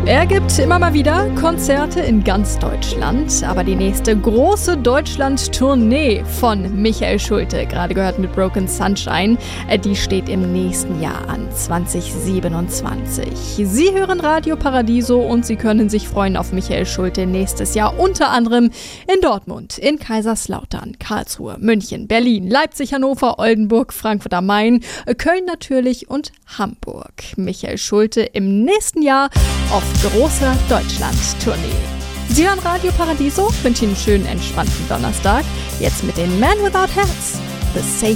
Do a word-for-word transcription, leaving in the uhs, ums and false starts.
Er gibt immer mal wieder Konzerte in ganz Deutschland, aber die nächste große Deutschland-Tournee von Michael Schulte, gerade gehört mit Broken Sunshine, die steht im nächsten Jahr an, zwanzig siebenundzwanzig. Sie hören Radio Paradiso und Sie können sich freuen auf Michael Schulte nächstes Jahr, unter anderem in Dortmund, in Kaiserslautern, Karlsruhe, München, Berlin, Leipzig, Hannover, Oldenburg, Frankfurt am Main, Köln natürlich und Hamburg. Michael Schulte im nächsten Jahr auf großer Deutschland-Tournee. Sie hören Radio Paradiso, wünsche Ihnen einen schönen, entspannten Donnerstag. Jetzt mit den Man Without Hats, The Safe